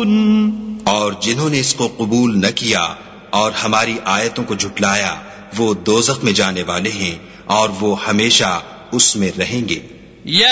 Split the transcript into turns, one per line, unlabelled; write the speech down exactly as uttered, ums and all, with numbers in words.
और जिन्होंने इसको कबूल न किया और हमारी आयतों को झुटलाया वो दोज़ख में जाने वाले हैं और वो हमेशा उसमें रहेंगे।
या